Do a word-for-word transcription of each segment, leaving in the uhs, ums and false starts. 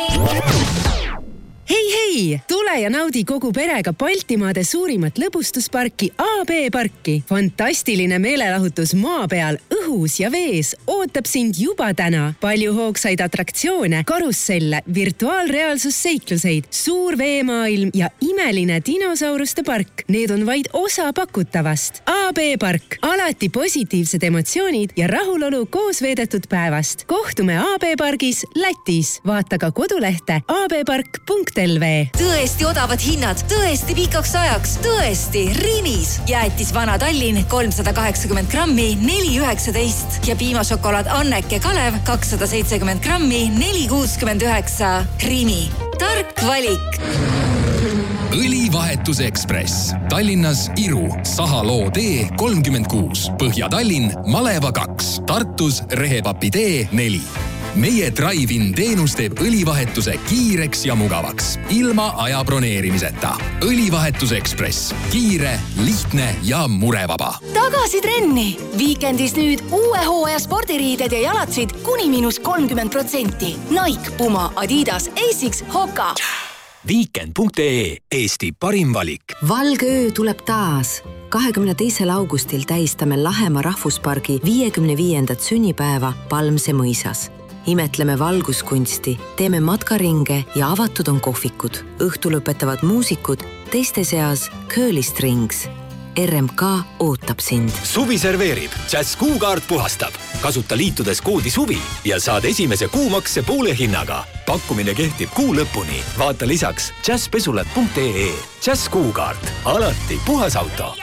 Hei, hei! Tule ja naudi kogu perega Baltimaade suurimat lõbustusparki A B parki. Fantastiline meelelahutus maa peal, õhus ja vees ootab sind juba täna. Palju hoogsaid atraktsioone, karusselle, virtuaalreaalsusseikluseid, suur veemaailm ja imeline dinosauruste park. Need on vaid osa pakutavast. A B park. Alati positiivsed emotsioonid ja rahulolu koos veedetud päevast. Kohtume A B pargis Lätis. Vaata ka kodulehte a b park punkt l v. Tõesti odavad hinnad, tõesti pikaks ajaks, tõesti Rimis. Jäätis Vana Tallinn kolmsada kaheksakümmend grammi neli üheksateist ja piimašokolaad Anneke Kalev kakssada seitsekümmend grammi neli kuuskümmend üheksa. Rimi. Tark valik. Õlivahetus Ekspress. Tallinnas Iru, Sahaloo tee kolmkümmend kuus. Põhja-Tallinn Maleva kaks. Tartus Rehepapi tee neli. Meie Drive-in teenus teeb õlivahetuse kiireks ja mugavaks. Ilma aja broneerimiseta. Õlivahetus Ekspress. Kiire, lihtne ja murevaba. Tagasi trenni. Viikendis nüüd uue hooaja spordiriided ja jalatsid kuni miinus kolmkümmend protsenti. Nike, Puma, Adidas, Asics, Hoka. Weekend punkt ee. Eesti parim valik. Valge öö tuleb taas. kahekümne teisel augustil tähistame Lahemaa rahvuspargi viiekümne viiendat sünnipäeva Palmse mõisas. Imetleme valguskunsti, teeme matkaringe ja avatud on kohvikud. Õhtu lõpetavad muusikud, teiste seas Curly Strings. R M K ootab sind. Suvi serveerib. Jazz kuukaart puhastab. Kasuta liitudes koodi suvi ja saad esimese kuumakse poole hinnaga. Pakkumine kehtib kuu lõpuni. Vaata lisaks jazz pesulat punkt ee. Jazz kuukaart. Alati puhas auto.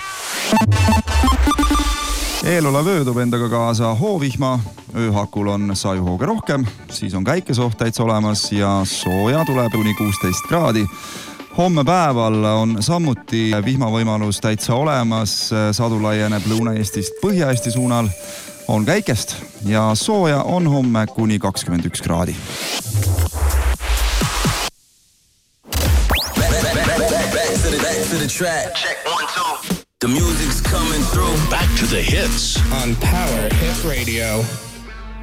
Eelolev öö toob endaga kaasa hoovihma, ööhakul on sajuhooge rohkem, siis on käikesoht täitsa olemas ja sooja tuleb kuni kuusteist kraadi. Homme päeval on samuti vihmavõimalus täitsa olemas, sadu laieneb Lõuna-Eestist Põhja-Eesti suunal, on käikest ja sooja on homme kuni kakskümmend üks kraadi. The music's coming through. Back to the hits on Power Hit Radio.